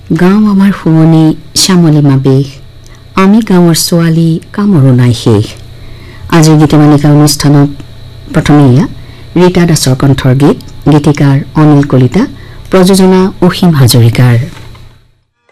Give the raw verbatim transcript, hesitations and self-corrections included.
গাঁও আমাৰ শুৱনি শ্যামলিমা বেশ আমি গাঁৱৰ ছোৱালী কামৰো নাই শেষ আজিৰ গীতমালিকা অনুষ্ঠানত প্ৰথমে ইয়া ৰীতা দাসৰ কণ্ঠৰ গীত গীতিকাৰ অনিল কলিতা প্ৰযোজনা অসীম হাজৰিকাৰ